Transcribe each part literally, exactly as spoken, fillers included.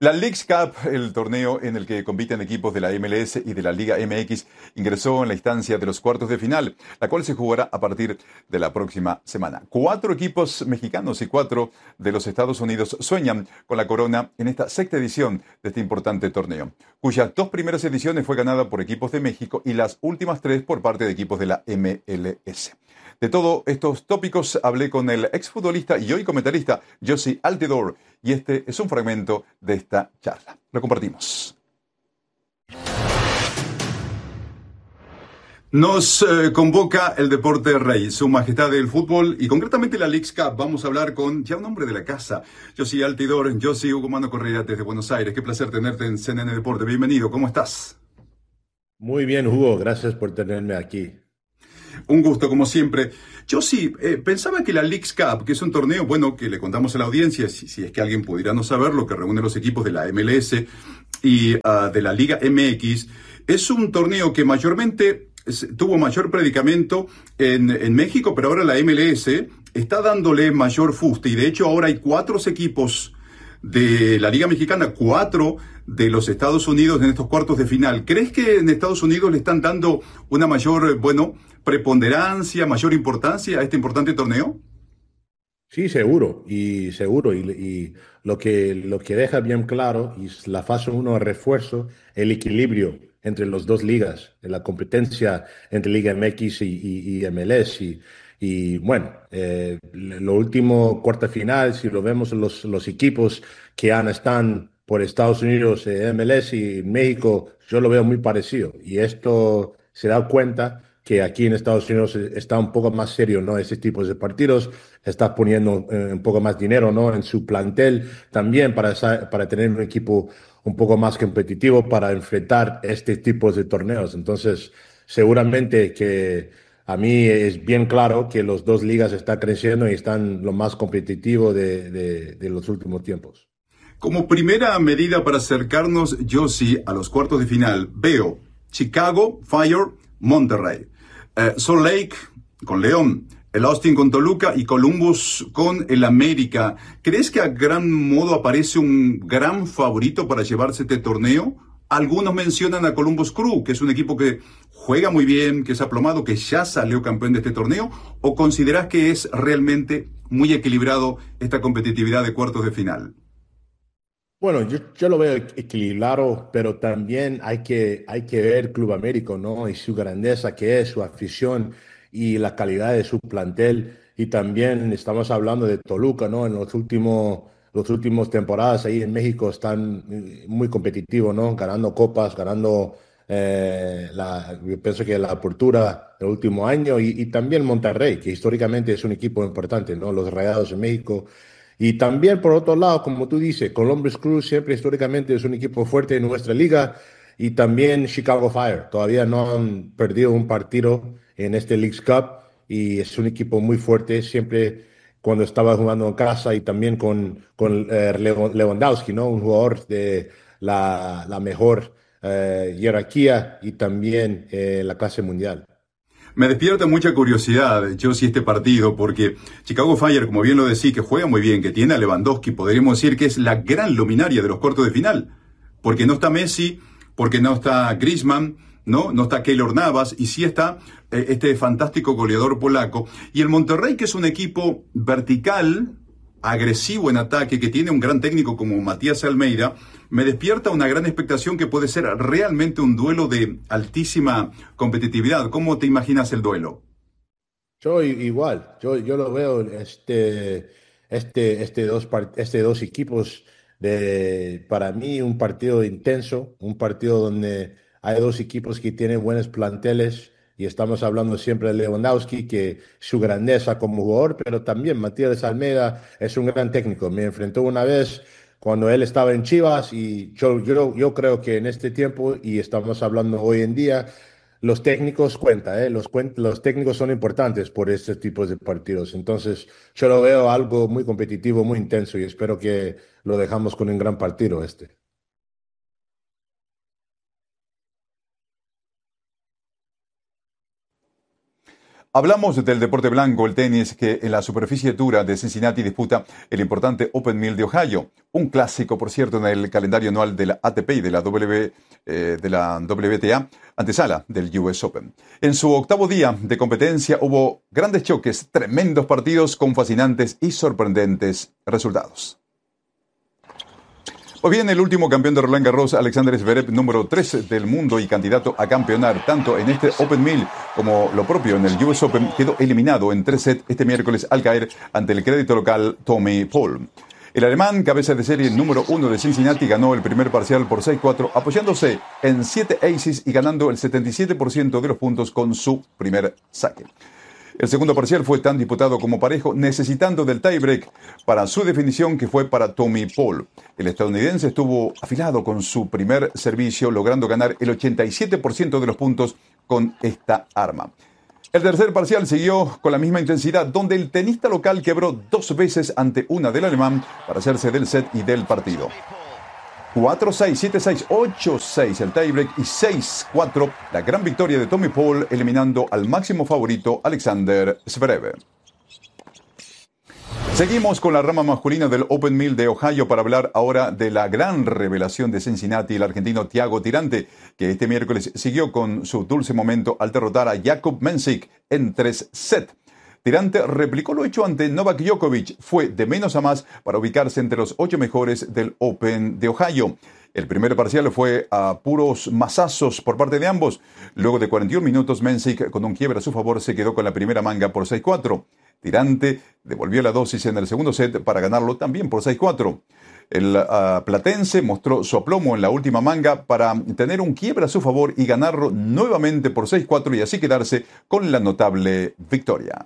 La Leagues Cup, el torneo en el que compiten equipos de la M L S y de la Liga M X, ingresó en la instancia de los cuartos de final, la cual se jugará a partir de la próxima semana. Cuatro equipos mexicanos y cuatro de los Estados Unidos sueñan con la corona en esta sexta edición de este importante torneo, cuyas dos primeras ediciones fue ganada por equipos de México y las últimas tres por parte de equipos de la M L S. De todos estos tópicos hablé con el exfutbolista y hoy comentarista Jozy Altidore, y este es un fragmento de esta charla. Lo compartimos. Nos eh, convoca el deporte rey, su majestad del fútbol y concretamente la Leagues Cup. Vamos a hablar con ya un hombre de la casa, Jozy Altidore. Jozy, Hugo Mano Correa desde Buenos Aires. Qué placer tenerte en C N N Deporte. Bienvenido, ¿cómo estás? Muy bien, Hugo, gracias por tenerme aquí. Un gusto, como siempre. Yo sí, eh, pensaba que la Leagues Cup, que es un torneo, bueno, que le contamos a la audiencia, si, si es que alguien pudiera no saberlo, que reúne los equipos de la M L S y uh, de la Liga M X, es un torneo que mayormente es, tuvo mayor predicamento en, en México, pero ahora la M L S está dándole mayor fuste, y de hecho ahora hay cuatro equipos de la Liga Mexicana, cuatro de los Estados Unidos en estos cuartos de final. ¿Crees que en Estados Unidos le están dando una mayor, bueno, preponderancia, mayor importancia a este importante torneo? Sí, seguro, y seguro, y, y lo que, lo que deja bien claro, y es la fase uno de refuerzo, el equilibrio entre las dos ligas, la competencia entre Liga M X y, y, y M L S, y, y bueno, eh, lo último cuarta final, si lo vemos los, los equipos que han, están por Estados Unidos, eh, M L S y México, yo lo veo muy parecido, y esto se da cuenta que aquí en Estados Unidos está un poco más serio, ¿no? Ese tipo de partidos, está poniendo eh, un poco más dinero, ¿no? En su plantel también para, esa- para tener un equipo un poco más competitivo para enfrentar este tipo de torneos. Entonces, seguramente que a mí es bien claro que los dos ligas están creciendo y están lo más competitivo de, de, de los últimos tiempos. Como primera medida para acercarnos, yo sí, a los cuartos de final, veo Chicago, Fire, Monterrey, eh, Salt Lake con León, el Austin con Toluca y Columbus con el América. ¿Crees que a gran modo aparece un gran favorito para llevarse este torneo? Algunos mencionan a Columbus Crew, que es un equipo que juega muy bien, que es aplomado, que ya salió campeón de este torneo. ¿O consideras que es realmente muy equilibrado esta competitividad de cuartos de final? Bueno, yo, yo lo veo equilibrado, pero también hay que, hay que ver Club Américo, ¿no? Y su grandeza que es, su afición y la calidad de su plantel. Y también estamos hablando de Toluca, ¿no? En los últimos, los últimos temporadas ahí en México están eh, muy competitivos, ¿no? Ganando copas, ganando, eh, la, yo pienso que la apertura el último año. Y, y también Monterrey, que históricamente es un equipo importante, ¿no? Los Rayados en México. Y también, por otro lado, como tú dices, Columbus Crew siempre históricamente es un equipo fuerte en nuestra liga, y también Chicago Fire. Todavía no han perdido un partido en este Leagues Cup y es un equipo muy fuerte siempre cuando estaba jugando en casa, y también con, con eh, Lew- Lewandowski, ¿no? Un jugador de la, la mejor eh, jerarquía y también eh, la clase mundial. Me despierta mucha curiosidad, yo sí, este partido, porque Chicago Fire, como bien lo decís, que juega muy bien, que tiene a Lewandowski, podríamos decir que es la gran luminaria de los cuartos de final, porque no está Messi, porque no está Griezmann, no, no está Keylor Navas, y sí está eh, este fantástico goleador polaco. Y el Monterrey, que es un equipo vertical, agresivo en ataque, que tiene un gran técnico como Matías Almeida, me despierta una gran expectación que puede ser realmente un duelo de altísima competitividad. ¿Cómo te imaginas el duelo? Yo i- igual, yo, yo lo veo este, este, este dos, par- este dos equipos de, para mí, un partido intenso, un partido donde hay dos equipos que tienen buenos planteles, y estamos hablando siempre de Lewandowski, que su grandeza como jugador, pero también Matías Almeida es un gran técnico. Me enfrentó una vez cuando él estaba en Chivas, y yo, yo, yo creo que en este tiempo, y estamos hablando hoy en día, los técnicos cuentan, ¿eh? Los, cuen- los técnicos son importantes por este tipo de partidos. Entonces, yo lo veo algo muy competitivo, muy intenso, y espero que lo dejamos con un gran partido este. Hablamos del deporte blanco, el tenis, que en la superficie dura de Cincinnati disputa el importante Open Mill de Ohio, un clásico, por cierto, en el calendario anual de la A T P y de la, w, eh, de la W T A, antesala del U S Open. En su octavo día de competencia hubo grandes choques, tremendos partidos con fascinantes y sorprendentes resultados. Pues bien, el último campeón de Roland Garros, Alexander Zverev, número tres del mundo y candidato a campeonar tanto en este Open mil como lo propio en el U S Open, quedó eliminado en tres sets este miércoles al caer ante el crédito local Tommy Paul. El alemán, cabeza de serie número uno de Cincinnati, ganó el primer parcial por seis cuatro, apoyándose en siete aces y ganando el setenta y siete por ciento de los puntos con su primer saque. El segundo parcial fue tan disputado como parejo, necesitando del tiebreak para su definición, que fue para Tommy Paul. El estadounidense estuvo afilado con su primer servicio, logrando ganar el ochenta y siete por ciento de los puntos con esta arma. El tercer parcial siguió con la misma intensidad, donde el tenista local quebró dos veces ante una del alemán para hacerse del set y del partido. cuatro seis, siete seis, ocho seis el tiebreak y seis cuatro la gran victoria de Tommy Paul, eliminando al máximo favorito Alexander Zverev. Seguimos con la rama masculina del Open mil de Ohio para hablar ahora de la gran revelación de Cincinnati, el argentino Thiago Tirante, que este miércoles siguió con su dulce momento al derrotar a Jakub Mensik en tres sets. Tirante replicó lo hecho ante Novak Djokovic, fue de menos a más para ubicarse entre los ocho mejores del Open de Ohio. El primer parcial fue a puros mazazos por parte de ambos. Luego de cuarenta y un minutos, Mensik, con un quiebre a su favor, se quedó con la primera manga por seis cuatro. Tirante devolvió la dosis en el segundo set para ganarlo también por seis cuatro. El uh, platense mostró su aplomo en la última manga para tener un quiebre a su favor y ganarlo nuevamente por seis cuatro y así quedarse con la notable victoria.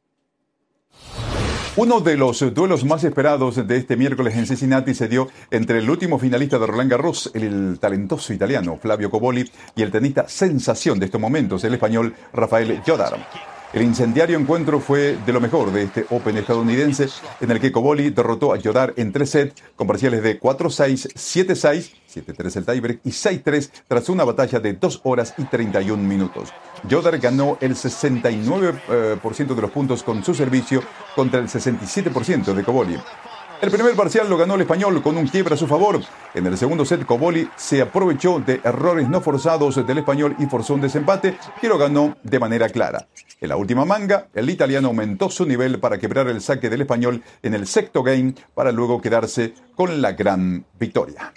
Uno de los duelos más esperados de este miércoles en Cincinnati se dio entre el último finalista de Roland Garros, el talentoso italiano Flavio Cobolli, y el tenista sensación de estos momentos, el español Rafael Jodar. El incendiario encuentro fue de lo mejor de este Open estadounidense, en el que Cobolli derrotó a Jodar en tres sets con parciales de cuatro seis, siete seis, siete tres el tiebreak y seis tres tras una batalla de dos horas y treinta y un minutos. Jodar ganó el sesenta y nueve por ciento de los puntos con su servicio contra el sesenta y siete por ciento de Cobolli. El primer parcial lo ganó el español con un quiebre a su favor. En el segundo set, Cobolli se aprovechó de errores no forzados del español y forzó un desempate que lo ganó de manera clara. En la última manga, el italiano aumentó su nivel para quebrar el saque del español en el sexto game para luego quedarse con la gran victoria.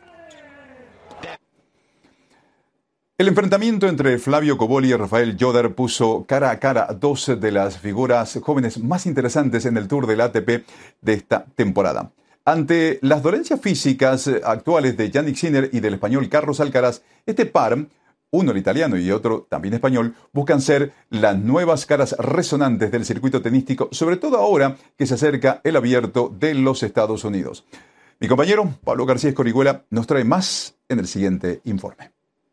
El enfrentamiento entre Flavio Cobolli y Rafael Jodar puso cara a cara a dos de las figuras jóvenes más interesantes en el Tour del A T P de esta temporada. Ante las dolencias físicas actuales de Jannik Sinner y del español Carlos Alcaraz, este par, uno el italiano y otro también español, buscan ser las nuevas caras resonantes del circuito tenístico, sobre todo ahora que se acerca el Abierto de los Estados Unidos. Mi compañero Pablo García Escorihuela nos trae más en el siguiente informe.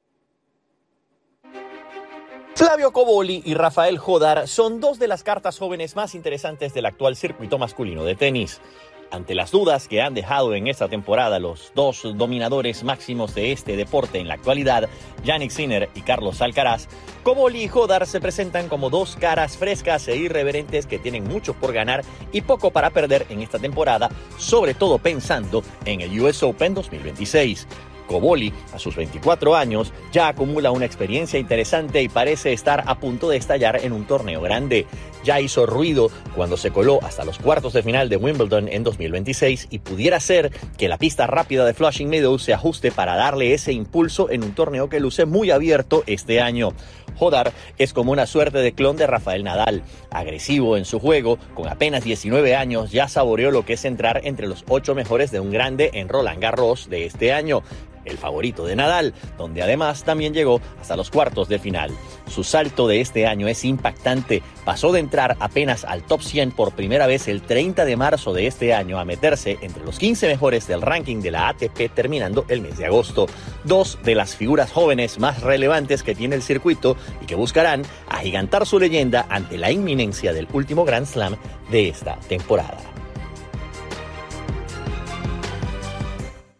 Flavio Cobolli y Rafael Jodar son dos de las cartas jóvenes más interesantes del actual circuito masculino de tenis. Ante las dudas que han dejado en esta temporada los dos dominadores máximos de este deporte en la actualidad, Jannik Sinner y Carlos Alcaraz, Cobolli y Jodar se presentan como dos caras frescas e irreverentes que tienen mucho por ganar y poco para perder en esta temporada, sobre todo pensando en el U S Open dos mil veintiséis. Cobolli, a sus veinticuatro años, ya acumula una experiencia interesante y parece estar a punto de estallar en un torneo grande. Ya hizo ruido cuando se coló hasta los cuartos de final de Wimbledon en dos mil veintiséis y pudiera ser que la pista rápida de Flushing Meadows se ajuste para darle ese impulso en un torneo que luce muy abierto este año. Jodar es como una suerte de clon de Rafael Nadal. Agresivo en su juego, con apenas diecinueve años ya saboreó lo que es entrar entre los ocho mejores de un grande en Roland Garros de este año, el favorito de Nadal, donde además también llegó hasta los cuartos de final. Su salto de este año es impactante. Pasó de entrar apenas al top cien por primera vez el treinta de marzo de este año a meterse entre los quince mejores del ranking de la A T P terminando el mes de agosto. Dos de las figuras jóvenes más relevantes que tiene el circuito y que buscarán agigantar su leyenda ante la inminencia del último Grand Slam de esta temporada.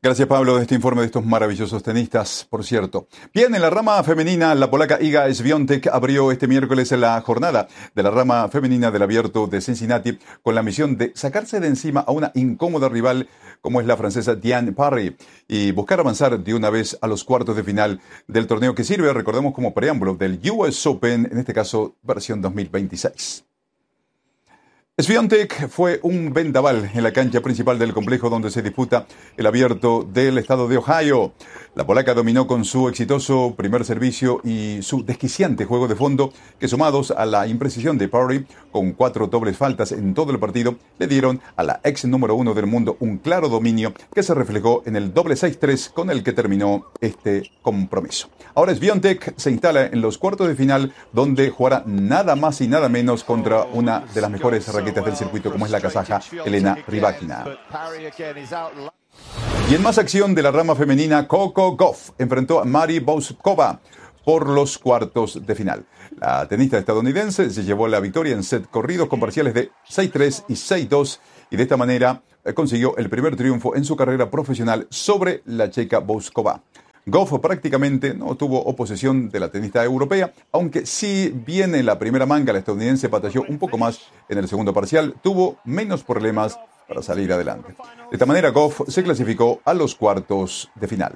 Gracias, Pablo, de este informe de estos maravillosos tenistas, por cierto. Bien, en la rama femenina, la polaca Iga Świątek abrió este miércoles la jornada de la rama femenina del Abierto de Cincinnati con la misión de sacarse de encima a una incómoda rival como es la francesa Diane Parry y buscar avanzar de una vez a los cuartos de final del torneo que sirve, recordemos, como preámbulo del U S Open, en este caso versión dos mil veintiséis. Świątek fue un vendaval en la cancha principal del complejo donde se disputa el Abierto del estado de Ohio. La polaca dominó con su exitoso primer servicio y su desquiciante juego de fondo, que sumados a la imprecisión de Parry, con cuatro dobles faltas en todo el partido, le dieron a la ex número uno del mundo un claro dominio que se reflejó en el doble seis tres con el que terminó este compromiso. Ahora Świątek se instala en los cuartos de final, donde jugará nada más y nada menos contra una de las mejores raquetas del circuito, como es la kazaja Elena Rybakina. Y en más acción de la rama femenina, Coco Gauff enfrentó a Mary Bouzkova por los cuartos de final. La tenista estadounidense se llevó la victoria en set corridos con parciales de seis tres y seis dos y de esta manera eh, consiguió el primer triunfo en su carrera profesional sobre la checa Bouzkova. Gauff prácticamente no tuvo oposición de la tenista europea, aunque si bien en la primera manga la estadounidense batalló un poco más en el segundo parcial, tuvo menos problemas para salir adelante. De esta manera, Gauff se clasificó a los cuartos de final.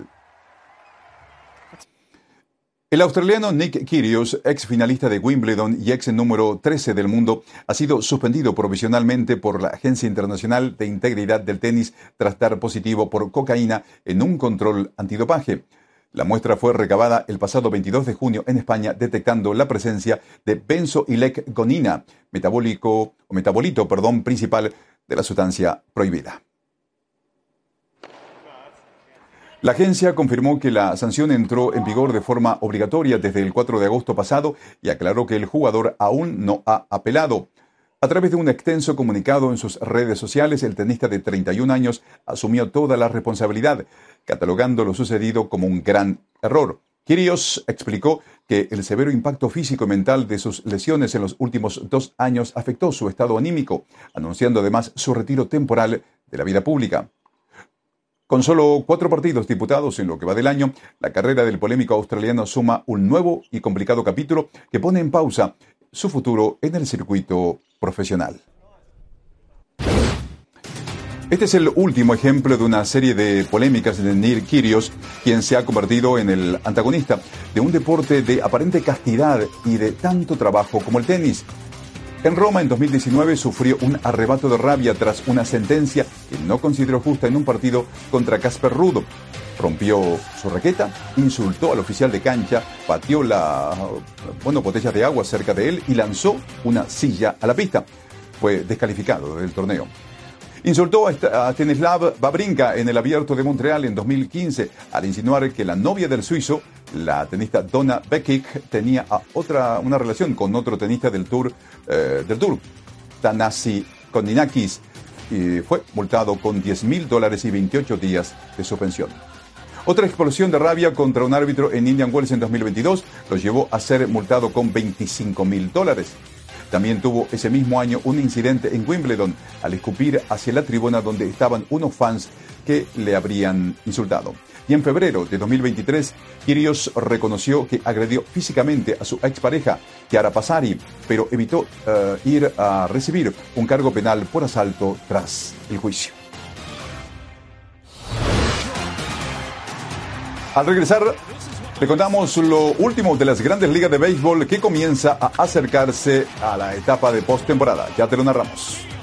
El australiano Nick Kyrgios, ex finalista de Wimbledon y ex número trece del mundo, ha sido suspendido provisionalmente por la Agencia Internacional de Integridad del Tenis tras dar positivo por cocaína en un control antidopaje. La muestra fue recabada el pasado veintidós de junio en España, detectando la presencia de benzoilecgonina, metabólico o metabolito, perdón, principal de la sustancia prohibida. La agencia confirmó que la sanción entró en vigor de forma obligatoria desde el cuatro de agosto pasado y aclaró que el jugador aún no ha apelado. A través de un extenso comunicado en sus redes sociales, el tenista de treinta y un años asumió toda la responsabilidad, catalogando lo sucedido como un gran error. Kyrgios explicó que el severo impacto físico y mental de sus lesiones en los últimos dos años afectó su estado anímico, anunciando además su retiro temporal de la vida pública. Con solo cuatro partidos disputados en lo que va del año, la carrera del polémico australiano suma un nuevo y complicado capítulo que pone en pausa su futuro en el circuito profesional. Este es el último ejemplo de una serie de polémicas de Nick Kyrgios, quien se ha convertido en el antagonista de un deporte de aparente castidad y de tanto trabajo como el tenis. En Roma, en dos mil diecinueve, sufrió un arrebato de rabia tras una sentencia que no consideró justa en un partido contra Casper Ruud. Rompió su raqueta, insultó al oficial de cancha, pateó la bueno, botella de agua cerca de él y lanzó una silla a la pista. Fue descalificado del torneo. Insultó a Stanislav Wawrinka en el Abierto de Montreal en dos mil quince al insinuar que la novia del suizo, la tenista Donna Vekic, tenía a otra, una relación con otro tenista del Tour, eh, del Tour, Thanasi Koninakis, y fue multado con diez mil dólares y veintiocho días de suspensión. Otra explosión de rabia contra un árbitro en Indian Wells en dos mil veintidós lo llevó a ser multado con veinticinco mil dólares. También tuvo ese mismo año un incidente en Wimbledon al escupir hacia la tribuna donde estaban unos fans que le habrían insultado. Y en febrero de dos mil veintitrés, Kyrgios reconoció que agredió físicamente a su expareja, Chiara Passari, pero evitó uh, ir a recibir un cargo penal por asalto tras el juicio. Al regresar, le contamos lo último de las grandes ligas de béisbol que comienza a acercarse a la etapa de postemporada. Ya te lo narramos.